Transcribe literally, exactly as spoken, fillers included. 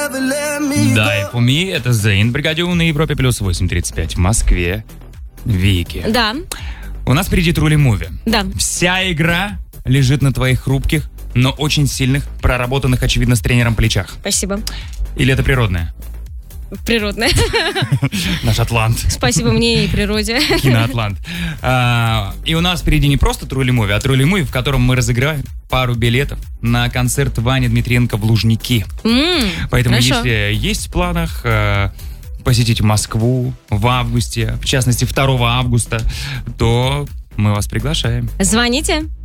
Die For Me, это Зейн, Бригадюн на Европе плюс восемь тридцать пять в Москве. Вики. Да. У нас впереди Трули Муви. Да. Вся игра лежит на твоих хрупких, но очень сильных, проработанных, очевидно, с тренером плечах. Спасибо. Или это природное? Природное. Наш Атлант. Спасибо мне и природе. Киноатлант. А, и у нас впереди не просто Трули Муви, а Трули Муви, в котором мы разыграем пару билетов на концерт Вани Дмитриенко в Лужники. Mm, Поэтому, хорошо. если есть в планах а, посетить Москву в августе, в частности, второго августа, то мы вас приглашаем. Звоните.